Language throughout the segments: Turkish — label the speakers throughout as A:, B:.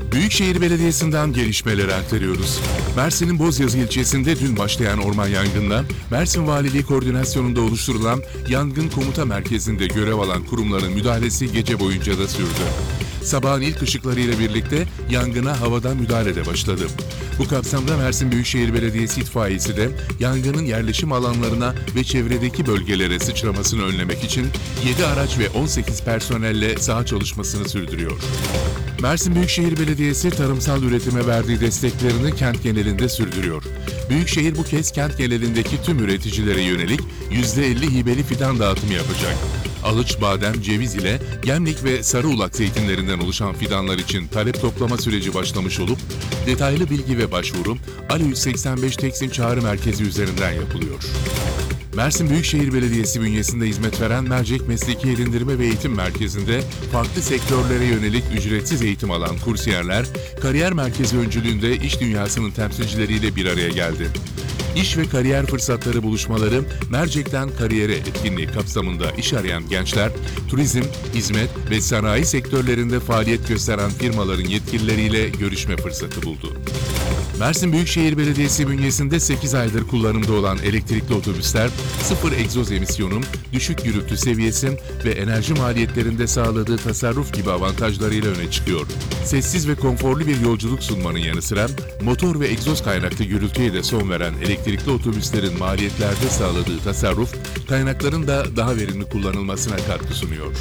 A: Büyükşehir Belediyesi'nden gelişmeleri aktarıyoruz. Mersin'in Bozyazı ilçesinde dün başlayan orman yangınına, Mersin Valiliği koordinasyonunda oluşturulan Yangın Komuta Merkezi'nde görev alan kurumların müdahalesi gece boyunca da sürdü. Sabahın ilk ışıklarıyla birlikte yangına havadan müdahale de başladı. Bu kapsamda Mersin Büyükşehir Belediyesi itfaiyesi de yangının yerleşim alanlarına ve çevredeki bölgelere sıçramasını önlemek için 7 araç ve 18 personelle saha çalışmasını sürdürüyor. Mersin Büyükşehir Belediyesi tarımsal üretime verdiği desteklerini kent genelinde sürdürüyor. Büyükşehir bu kez kent genelindeki tüm üreticilere yönelik %50 hibeli fidan dağıtımı yapacak. Alıç, badem, ceviz ile Gemlik ve Sarıulak zeytinlerinden oluşan fidanlar için talep toplama süreci başlamış olup, detaylı bilgi ve başvuru Ali 185 Teksim Çağrı Merkezi üzerinden yapılıyor. Mersin Büyükşehir Belediyesi bünyesinde hizmet veren Mercek Mesleki Eğitim ve Eğitim Merkezi'nde farklı sektörlere yönelik ücretsiz eğitim alan kursiyerler, kariyer merkezi öncülüğünde iş dünyasının temsilcileriyle bir araya geldi. İş ve kariyer fırsatları buluşmaları, Mercek'ten Kariyere etkinliği kapsamında iş arayan gençler, turizm, hizmet ve sanayi sektörlerinde faaliyet gösteren firmaların yetkilileriyle görüşme fırsatı buldu. Mersin Büyükşehir Belediyesi bünyesinde 8 aydır kullanımda olan elektrikli otobüsler, sıfır egzoz emisyonu, düşük gürültü seviyesi ve enerji maliyetlerinde sağladığı tasarruf gibi avantajlarıyla öne çıkıyor. Sessiz ve konforlu bir yolculuk sunmanın yanı sıra, motor ve egzoz kaynaklı gürültüye de son veren elektrikli otobüslerin maliyetlerde sağladığı tasarruf, kaynakların da daha verimli kullanılmasına katkı sunuyor.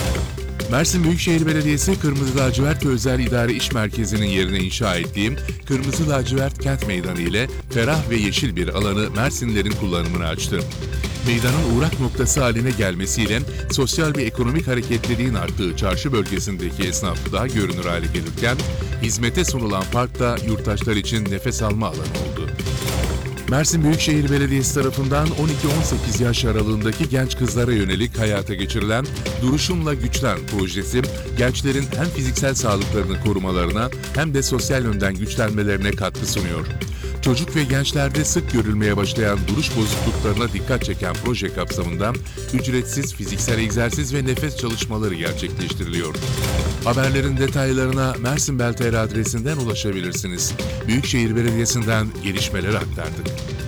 A: Mersin Büyükşehir Belediyesi Kırmızı Lacivert ve Özel İdare İş Merkezi'nin yerine inşa ettiği Kırmızı Lacivert Kent Meydanı ile ferah ve yeşil bir alanı Mersinlilerin kullanımına açtı. Meydanın uğrak noktası haline gelmesiyle sosyal ve ekonomik hareketliliğin arttığı çarşı bölgesindeki esnaf daha görünür hale gelirken, hizmete sunulan park da yurttaşlar için nefes alma alanı oldu. Mersin Büyükşehir Belediyesi tarafından 12-18 yaş aralığındaki genç kızlara yönelik hayata geçirilen Duruşumla Güçlen projesi, gençlerin hem fiziksel sağlıklarını korumalarına hem de sosyal yönden güçlenmelerine katkı sunuyor. Çocuk ve gençlerde sık görülmeye başlayan duruş bozukluklarına dikkat çeken proje kapsamında ücretsiz fiziksel egzersiz ve nefes çalışmaları gerçekleştiriliyor. Haberlerin detaylarına Mersin Bel.tr adresinden ulaşabilirsiniz. Büyükşehir Belediyesi'nden gelişmeleri aktardık.